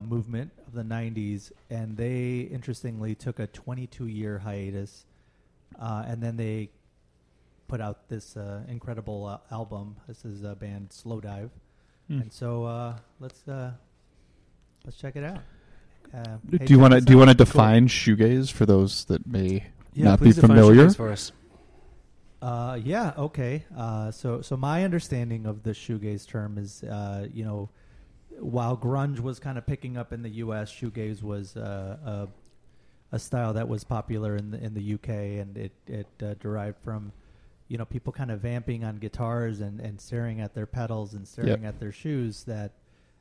movement of the 90s, and they, interestingly, took a 22-year hiatus, and then they put out this incredible album. This is a band, Slowdive. And so let's check it out. Do you want to define shoegaze for those that may not be familiar? For us. Yeah. Okay. So my understanding of the shoegaze term is, while grunge was kind of picking up in the U.S., shoegaze was a style that was popular in the U.K. and it derived from, people kind of vamping on guitars and staring at their pedals and staring at their shoes. That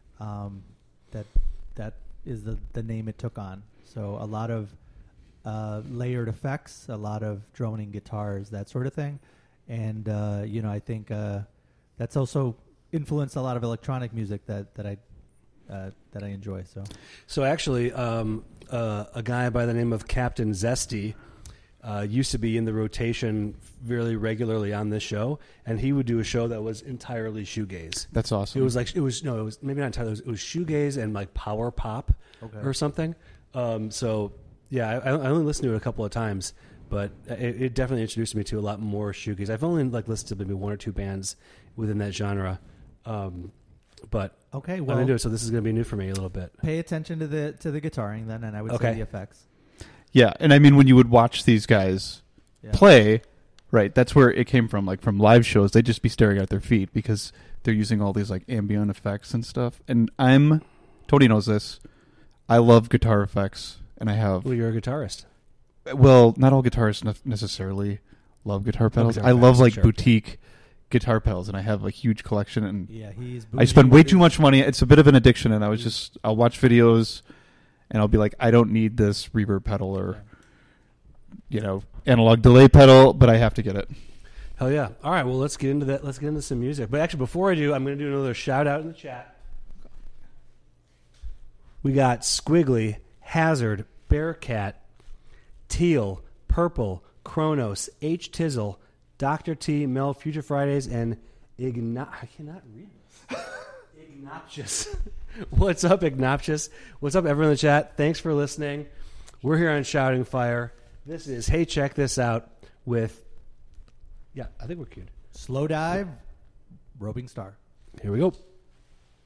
is the name it took on. So a lot of layered effects, a lot of droning guitars, that sort of thing. And, I think that's also influenced a lot of electronic music that I enjoy. So actually, a guy by the name of Captain Zesty used to be in the rotation really regularly on this show, and he would do a show that was entirely shoegaze. That's awesome. It was maybe not entirely. It was shoegaze and like power pop or something. So yeah, I only listened to it a couple of times, but it definitely introduced me to a lot more shoegaze. I've only listened to maybe one or two bands within that genre. But okay, well, I'm into it, so this is going to be new for me a little bit. Pay attention to the guitaring then, and I would say the effects. Yeah, and I mean when you would watch these guys play, right? That's where it came from. Like from live shows, they'd just be staring at their feet because they're using all these like ambient effects and stuff. And Tony knows this. I love guitar effects, and I have. Well, you're a guitarist. Well, not all guitarists necessarily love guitar pedals. I love boutique guitar pedals, and I have a huge collection. And I spend way too much money. It's a bit of an addiction, and I'll watch videos, and I'll be like, I don't need this reverb pedal or, analog delay pedal, but I have to get it. Hell yeah! All right, well let's get into that. Let's get into some music. But actually, before I do, I'm going to do another shout out in the chat. We got Squiggly, Hazard, Bearcat, Teal, Purple, Kronos, H. Tizzle, Dr. T, Mel, Future Fridays, and I cannot read this. Ignatius. What's up, Ignatius? What's up, everyone in the chat? Thanks for listening. We're here on Shouting Fire. This is Hey, Check This Out with, I think we're cute. Slowdive, Roving Star. Here we go.